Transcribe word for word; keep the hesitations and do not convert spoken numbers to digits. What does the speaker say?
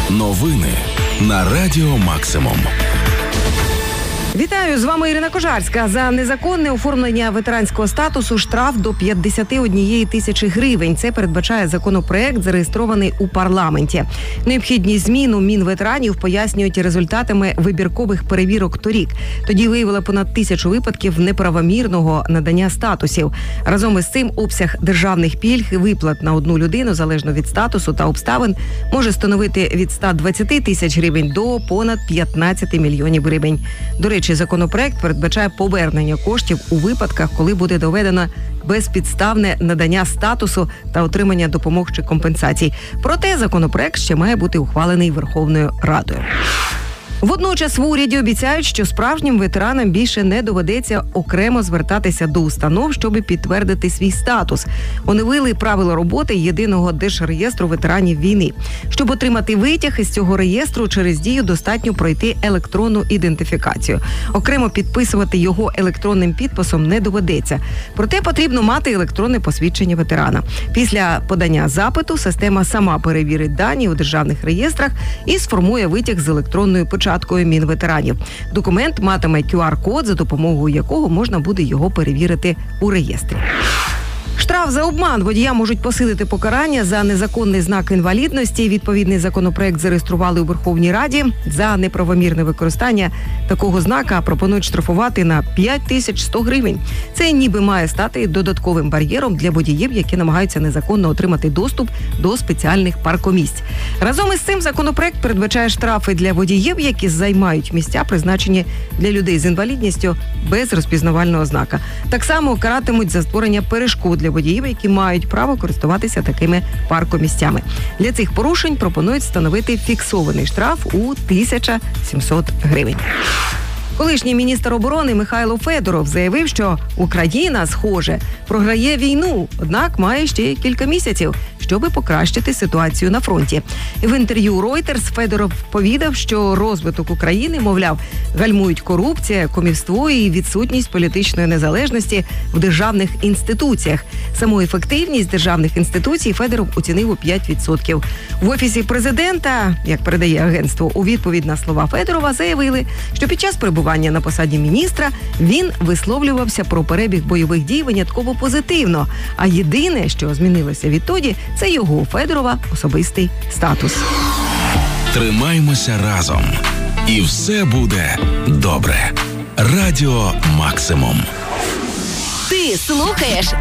Новини на Радіо Максимум. Вітаю, з вами Ірина Кожарська. За незаконне оформлення ветеранського статусу штраф до п'ятдесят однієї тисячі гривень. Це передбачає законопроект, зареєстрований у парламенті. Необхідність змін у Мінветеранів пояснюють результатами вибіркових перевірок торік. Тоді виявили понад тисячу випадків неправомірного надання статусів. Разом із цим обсяг державних пільг і виплат на одну людину, залежно від статусу та обставин, може становити від ста двадцяти тисяч гривень до понад п'ятнадцяти мільйонів гривень. До речі, законопроект передбачає повернення коштів у випадках, коли буде доведено безпідставне надання статусу та отримання допомог чи компенсацій. Проте законопроект ще має бути ухвалений Верховною Радою. Водночас в уряді обіцяють, що справжнім ветеранам більше не доведеться окремо звертатися до установ, щоб підтвердити свій статус. Оновили правила роботи єдиного держреєстру ветеранів війни. Щоб отримати витяг із цього реєстру, через Дію достатньо пройти електронну ідентифікацію. Окремо підписувати його електронним підписом не доведеться. Проте потрібно мати електронне посвідчення ветерана. Після подання запиту система сама перевірить дані у державних реєстрах і сформує витяг з електронною печаткою. Мінветеранів. Документ матиме кю ар-код, за допомогою якого можна буде його перевірити у реєстрі. Штраф за обман. Водія можуть посилити покарання за незаконний знак інвалідності. Відповідний законопроект зареєстрували у Верховній Раді. За неправомірне використання такого знака пропонують штрафувати на п'ять тисяч сто гривень. Це ніби має стати додатковим бар'єром для водіїв, які намагаються незаконно отримати доступ до спеціальних паркомісць. Разом із цим законопроект передбачає штрафи для водіїв, які займають місця, призначені для людей з інвалідністю без розпізнавального знака. Так само каратимуть за створення перешкод для водіїв, які мають право користуватися такими паркомісцями. Для цих порушень пропонують встановити фіксований штраф у тисячу сімсот гривень. Колишній міністр оборони Михайло Федоров заявив, що Україна, схоже, програє війну, однак має ще кілька місяців, щоб покращити ситуацію на фронті. В інтерв'ю Reuters Федоров повідав, що розвиток України, мовляв, гальмують корупція, кумівство і відсутність політичної незалежності в державних інституціях. Саму ефективність державних інституцій Федоров оцінив у п'ять відсотків. В Офісі президента, як передає агентство, у відповідь на слова Федорова заявили, що під час перебування на посаді міністра він висловлювався про перебіг бойових дій винятково позитивно. А єдине, що змінилося відтоді, це його, Федорова, особистий статус. Тримаймося разом. І все буде добре. Радіо Максимум. Ти слухаєш